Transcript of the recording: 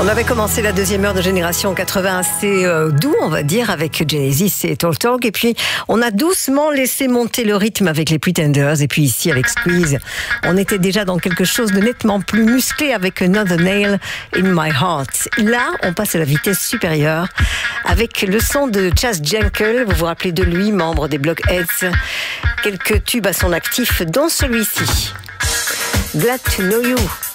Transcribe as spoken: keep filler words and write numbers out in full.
On avait commencé la deuxième heure de Génération quatre-vingts assez euh, doux, on va dire, avec Genesis et Talk Talk. Et puis, on a doucement laissé monter le rythme avec les Pretenders. Et puis ici, avec Squeeze, on était déjà dans quelque chose de nettement plus musclé avec Another Nail in My Heart. Là, on passe à la vitesse supérieure avec le son de Chas Jankel. Vous vous rappelez de lui, membre des Blockheads. Quelques tubes à son actif, dont celui-ci. Glad to Know You.